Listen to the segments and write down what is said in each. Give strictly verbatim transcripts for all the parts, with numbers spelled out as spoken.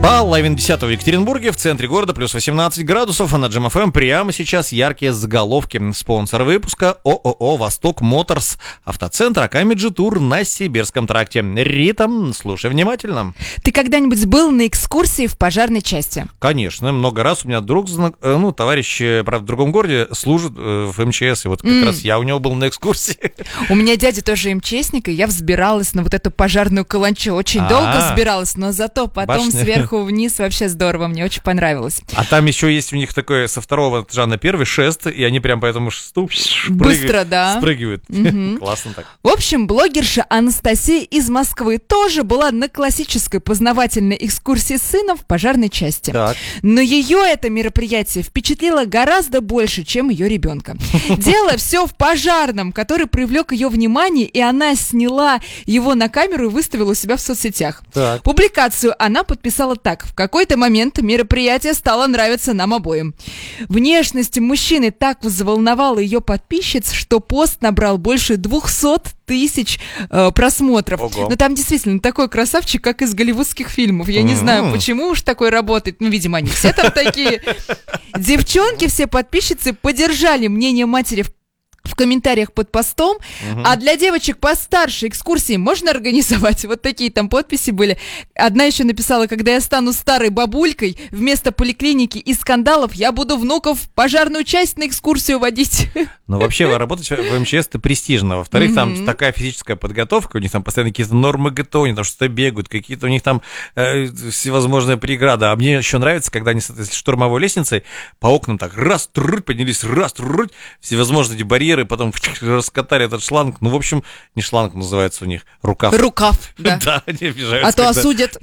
Половина десятого в Екатеринбурге, в центре города, плюс восемнадцать градусов, а на Джем эф эм прямо сейчас яркие заголовки. Спонсор выпуска ООО «Восток Моторс», автоцентр Акамеджи Тур на Сибирском тракте. Рита, слушай внимательно. Ты когда-нибудь был на экскурсии в пожарной части? Конечно, много раз. У меня друг, ну, товарищ, правда, в другом городе служит в эм че эс, и вот как mm. раз я у него был на экскурсии. У меня дядя тоже МЧСник, и я взбиралась на вот эту пожарную каланчу. Очень А-а-а. долго взбиралась, но зато потом Башня. сверху вниз вообще здорово, мне очень понравилось. А там еще есть у них такое со второго этажа на первый шест, и они прям по этому шесту быстро, да, спрыгивают. Угу. Классно так. В общем, блогерша Анастасия из Москвы тоже была на классической познавательной экскурсии с сыном в пожарной части. Так. Но ее это мероприятие впечатлило гораздо больше, чем ее ребенка. Дело все в пожарном, который привлек ее внимание, и она сняла его на камеру и выставила у себя в соцсетях. Так. Публикацию она подписала так: в какой-то момент мероприятие стало нравиться нам обоим. Внешность мужчины так взволновала ее подписчиц, что пост набрал больше двухсот тысяч э, просмотров. Ого. Но там действительно такой красавчик, как из голливудских фильмов. Я mm-hmm. не знаю, почему уж такой работает. Ну, видимо, они все там такие. Девчонки, все подписчицы поддержали мнение матери в в комментариях под постом, угу. а для девочек постарше экскурсии можно организовать? Вот такие там подписи были. Одна еще написала: когда я стану старой бабулькой, вместо поликлиники и скандалов я буду внуков в пожарную часть на экскурсию водить. Ну, вообще, работать в эм че эс это престижно. Во-вторых, mm-hmm. там такая физическая подготовка, у них там постоянно какие-то нормы ГТО, они там что-то бегают, какие-то у них там э, всевозможные преграды. А мне еще нравится, когда они с этой штурмовой лестницей по окнам так раз, трррр, поднялись, раз, трррр, всевозможные эти барьеры, потом раскатали этот шланг. Ну, в общем, не шланг называется у них, рукав. Рукав, да. Да, они обижаются. А то осудят.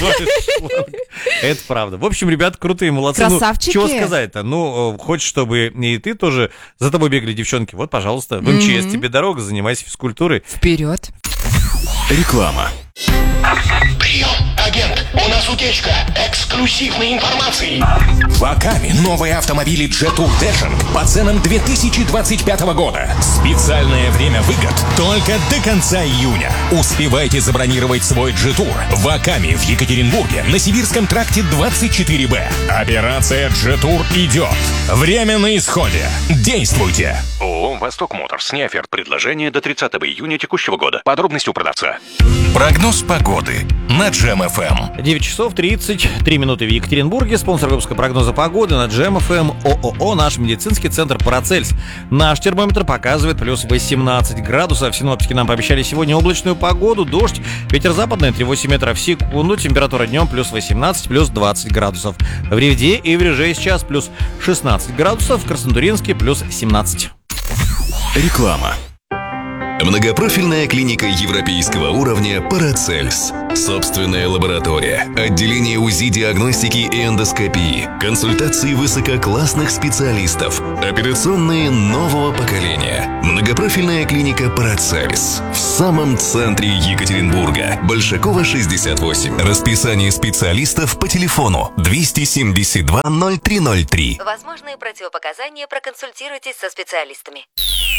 Это правда. В общем, ребята крутые, молодцы. Красавчики. Чего сказать-то? Ну, хочешь, чтобы и ты тоже за тобой бегали девчонки, вот, пожалуйста, в эм че эс тебе дорога, занимайся физкультурой. Вперед. Реклама. Прием, агент, у нас утечка эксклюзивной информации. В Акаме новые автомобили Jetour Dashing по ценам две тысячи двадцать пятого года. Специальное время выгод только до конца июня. Успевайте забронировать свой Jetour в Акаме в Екатеринбурге на Сибирском тракте двадцать четыре бэ. Операция Jetour идет. Время на исходе. Действуйте. ООО «Восток Моторс». Не оферт предложения до тридцатого июня текущего года. Подробности у продавца. Прогноз погоды на Джем эф эм. девять часов тридцать три минуты в Екатеринбурге. Спонсор выпуска прогноза погоды на Джем эф эм ООО «Наш медицинский центр Парацельс». Наш термометр показывает плюс восемнадцать градусов. Синоптики нам пообещали сегодня облачную погоду, дождь, ветер западный три восемь метров в секунду. Температура днем плюс восемнадцать, плюс двадцать градусов. В Ревде и в Реже сейчас плюс шестнадцать градусов, в Краснотурьинске плюс семнадцать. Реклама. Многопрофильная клиника европейского уровня «Парацельс». Собственная лаборатория, отделение УЗИ-диагностики и эндоскопии, консультации высококлассных специалистов, операционные нового поколения. Многопрофильная клиника «Парацельс» в самом центре Екатеринбурга. Большакова, шестьдесят восемь. Расписание специалистов по телефону двести семьдесят два ноль три ноль три. Возможные противопоказания, проконсультируйтесь со специалистами.